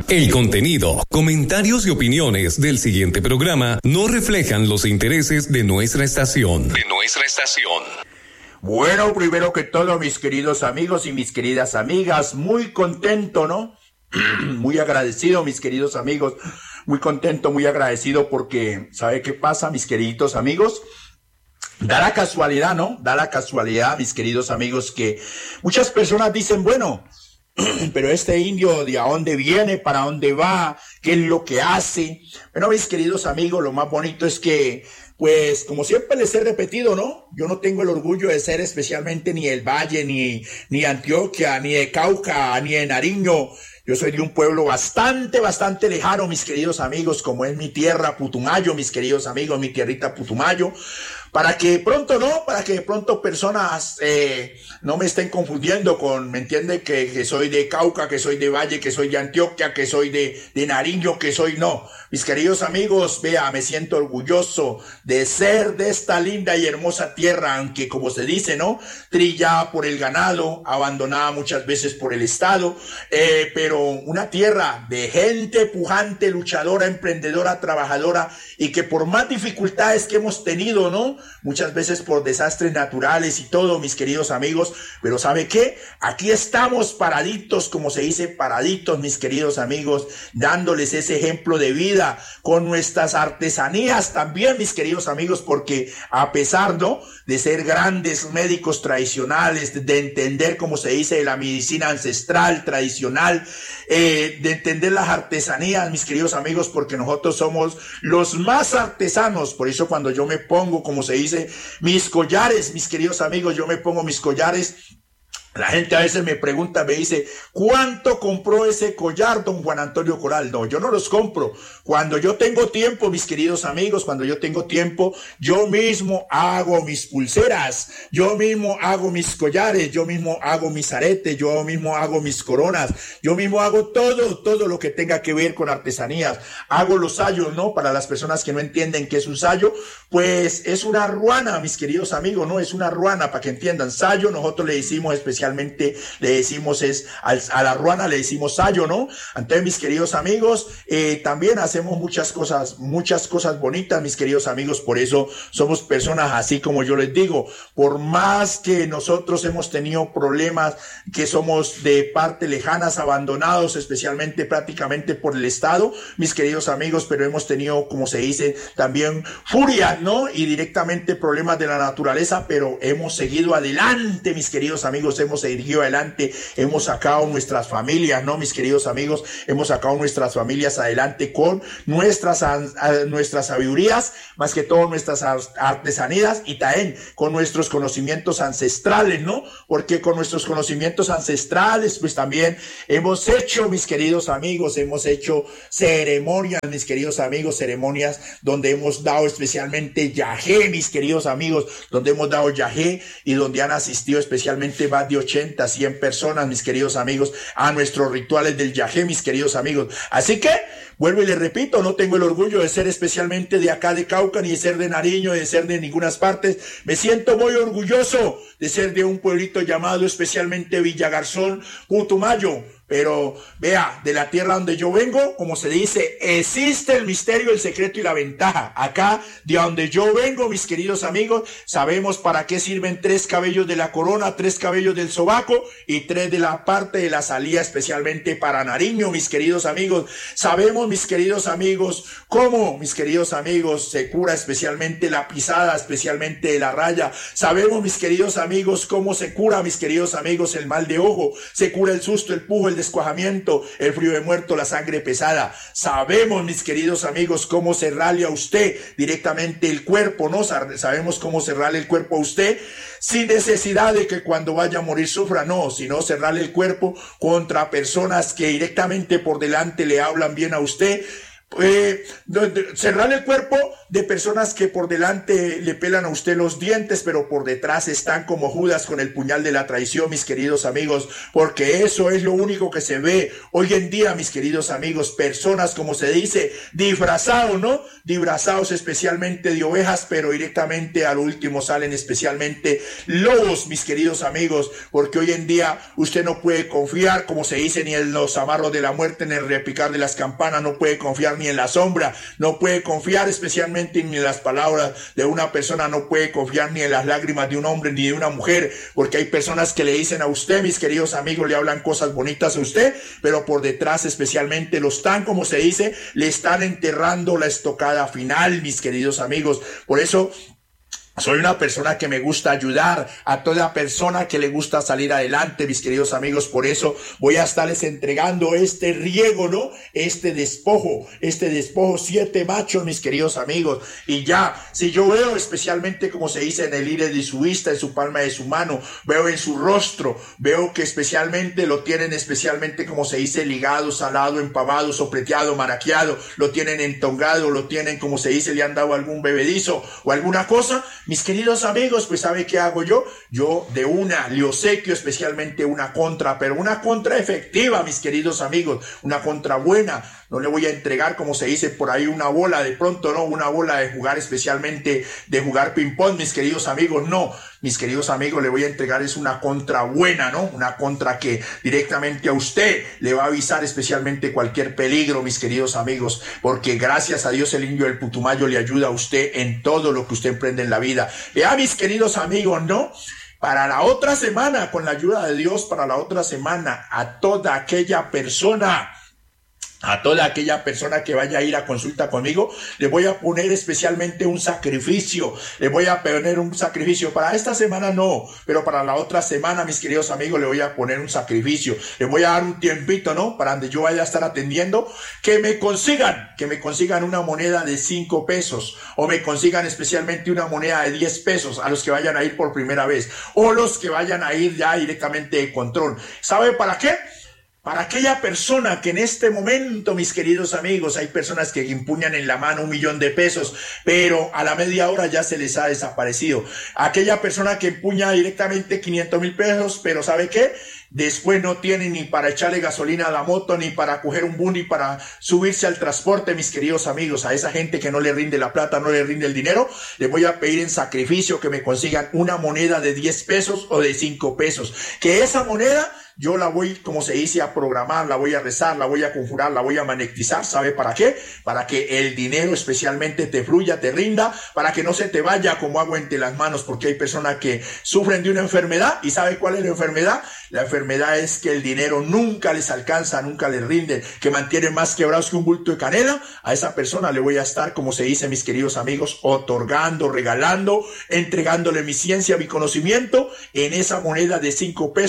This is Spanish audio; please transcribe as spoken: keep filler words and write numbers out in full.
El contenido, comentarios y opiniones del siguiente programa no reflejan los intereses de nuestra estación. De nuestra estación. Bueno, primero que todo, mis queridos amigos y mis queridas amigas, muy contento, ¿no? Muy agradecido, mis queridos amigos, muy contento, muy agradecido porque, ¿sabe qué pasa, mis queridos amigos? Da la casualidad, ¿no? Da la casualidad, mis queridos amigos, que muchas personas dicen, bueno, pero este indio, ¿de a dónde viene? ¿Para dónde va? ¿Qué es lo que hace? Bueno, mis queridos amigos, lo más bonito es que, pues, como siempre les he repetido, ¿no? Yo no tengo el orgullo de ser especialmente ni el Valle, ni, ni Antioquia, ni de Cauca, ni de Nariño. Yo soy de un pueblo bastante, bastante lejano, mis queridos amigos, como es mi tierra, Putumayo, mis queridos amigos, mi tierrita Putumayo. Para que pronto, ¿no? Para que pronto personas eh, no me estén confundiendo con, ¿me entiende? Que, que soy de Cauca, que soy de Valle, que soy de Antioquia, que soy de, de Nariño, que soy no. Mis queridos amigos, vea, me siento orgulloso de ser de esta linda y hermosa tierra, aunque como se dice, ¿no? Trillada por el ganado, abandonada muchas veces por el Estado, eh, pero una tierra de gente pujante, luchadora, emprendedora, trabajadora, y que por más dificultades que hemos tenido, ¿no? Muchas veces por desastres naturales y todo, mis queridos amigos, pero ¿sabe qué? Aquí estamos paraditos, como se dice, paraditos, mis queridos amigos, dándoles ese ejemplo de vida con nuestras artesanías también, mis queridos amigos, porque a pesar, ¿no?, de ser grandes médicos tradicionales, de entender, como se dice, de la medicina ancestral, tradicional, eh, de entender las artesanías, mis queridos amigos, porque nosotros somos los más artesanos. Por eso cuando yo me pongo, como se dice, mis collares, mis queridos amigos, yo me pongo mis collares. La gente a veces me pregunta, me dice, ¿cuánto compró ese collar, don Juan Antonio Coral? No, yo no los compro. Cuando yo tengo tiempo, mis queridos amigos, cuando yo tengo tiempo, yo mismo hago mis pulseras, yo mismo hago mis collares, yo mismo hago mis aretes, yo mismo hago mis coronas, yo mismo hago todo, todo lo que tenga que ver con artesanías. Hago los sayos, ¿no? Para las personas que no entienden qué es un sayo, pues es una ruana, mis queridos amigos, ¿no? Es una ruana, para que entiendan. Sayo, nosotros le decimos especialmente Especialmente le decimos es al, a la ruana le decimos sayo, ¿no? Entonces, mis queridos amigos, eh, también hacemos muchas cosas, muchas cosas bonitas, mis queridos amigos. Por eso somos personas así como yo les digo. Por más que nosotros hemos tenido problemas, que somos de parte lejanas, abandonados, especialmente prácticamente por el Estado, mis queridos amigos, pero hemos tenido, como se dice, también furia, ¿no? Y directamente problemas de la naturaleza, pero hemos seguido adelante, mis queridos amigos. Hemos seguido adelante, hemos sacado nuestras familias, ¿no, mis queridos amigos? Hemos sacado nuestras familias adelante con nuestras, nuestras sabidurías, más que todo nuestras artesanías y también con nuestros conocimientos ancestrales, ¿no? Porque con nuestros conocimientos ancestrales, pues también hemos hecho, mis queridos amigos, hemos hecho ceremonias, mis queridos amigos, ceremonias donde hemos dado especialmente yagé, mis queridos amigos, donde hemos dado yagé y donde han asistido especialmente más de ochenta, cien personas, mis queridos amigos, a nuestros rituales del yagé, mis queridos amigos. Así que, vuelvo y les repito, no tengo el orgullo de ser especialmente de acá de Cauca, ni de ser de Nariño, ni de ser de ninguna parte. Me siento muy orgulloso de ser de un pueblito llamado especialmente Villagarzón, Putumayo. Pero vea, de la tierra donde yo vengo, como se dice, existe el misterio, el secreto y la ventaja. Acá, de donde yo vengo, mis queridos amigos, sabemos para qué sirven tres cabellos de la corona, tres cabellos del sobaco y tres de la parte de la salida, especialmente para Nariño, mis queridos amigos. Sabemos, mis queridos amigos, cómo, mis queridos amigos, se cura especialmente la pisada, especialmente la raya. Sabemos, mis queridos amigos, cómo se cura, mis queridos amigos, el mal de ojo. Se cura el susto, el pujo, el descuajamiento, el frío de muerto, la sangre pesada. Sabemos, mis queridos amigos, cómo cerrarle a usted directamente el cuerpo, ¿no? Sabemos cómo cerrarle el cuerpo a usted sin necesidad de que cuando vaya a morir sufra, no, sino cerrarle el cuerpo contra personas que directamente por delante le hablan bien a usted, Eh, cerrar el cuerpo de personas que por delante le pelan a usted los dientes, pero por detrás están como Judas con el puñal de la traición, mis queridos amigos, porque eso es lo único que se ve hoy en día, mis queridos amigos, personas, como se dice, disfrazados, ¿no? Disfrazados especialmente de ovejas, pero directamente al último salen especialmente lobos, mis queridos amigos, porque hoy en día usted no puede confiar, como se dice, ni en los amarros de la muerte, ni en el repicar de las campanas, no puede confiar ni en la sombra, no puede confiar especialmente ni en las palabras de una persona, no puede confiar ni en las lágrimas de un hombre ni de una mujer, porque hay personas que le dicen a usted, mis queridos amigos, le hablan cosas bonitas a usted, pero por detrás especialmente lo están, como se dice, le están enterrando la estocada final, mis queridos amigos. Por eso soy una persona que me gusta ayudar a toda persona que le gusta salir adelante, mis queridos amigos. Por eso voy a estarles entregando este riego, ¿no? Este despojo, este despojo, siete machos, mis queridos amigos. Y ya, si yo veo especialmente, como se dice, en el iris de su vista, en su palma de su mano, veo en su rostro, veo que especialmente lo tienen especialmente, como se dice, ligado, salado, empavado, sopleteado, maraqueado, lo tienen entongado, lo tienen, como se dice, le han dado algún bebedizo o alguna cosa. Mis queridos amigos, pues ¿sabe qué hago yo? Yo de una le obsequio especialmente una contra, pero una contra efectiva, mis queridos amigos, una contra buena. No le voy a entregar, como se dice por ahí, una bola de pronto, no, una bola de jugar especialmente, de jugar ping-pong, mis queridos amigos, no. Mis queridos amigos, le voy a entregar es una contra buena, ¿no? Una contra que directamente a usted le va a avisar especialmente cualquier peligro, mis queridos amigos, porque gracias a Dios el indio del Putumayo le ayuda a usted en todo lo que usted emprende en la vida. Vea, mis queridos amigos, ¿no? Para la otra semana, con la ayuda de Dios, para la otra semana, a toda aquella persona A toda aquella persona que vaya a ir a consulta conmigo, le voy a poner especialmente un sacrificio. Le voy a poner un sacrificio. Para esta semana no, pero para la otra semana, mis queridos amigos, le voy a poner un sacrificio. Le voy a dar un tiempito, ¿no? Para donde yo vaya a estar atendiendo. Que me consigan, que me consigan una moneda de cinco pesos. O me consigan especialmente una moneda de diez pesos a los que vayan a ir por primera vez. O los que vayan a ir ya directamente de control. ¿Sabe para qué? Para aquella persona que en este momento, mis queridos amigos, hay personas que empuñan en la mano un millón de pesos, pero a la media hora ya se les ha desaparecido. Aquella persona que empuña directamente quinientos mil pesos, pero ¿sabe qué? Después no tiene ni para echarle gasolina a la moto, ni para coger un bus, ni para subirse al transporte, mis queridos amigos. A esa gente que no le rinde la plata, no le rinde el dinero, le voy a pedir en sacrificio que me consigan una moneda de diez pesos o de cinco pesos. Que esa moneda yo la voy, como se dice, a programar, la voy a rezar, la voy a conjurar, la voy a magnetizar. ¿Sabe para qué? Para que el dinero especialmente te fluya, te rinda, para que no se te vaya como agua entre las manos, porque hay personas que sufren de una enfermedad. ¿Y sabe cuál es la enfermedad? La enfermedad es que el dinero nunca les alcanza, nunca les rinde, que mantienen más quebrados que un bulto de canela. A esa persona le voy a estar, como se dice, mis queridos amigos, otorgando, regalando, entregándole mi ciencia, mi conocimiento en esa moneda de cinco pesos.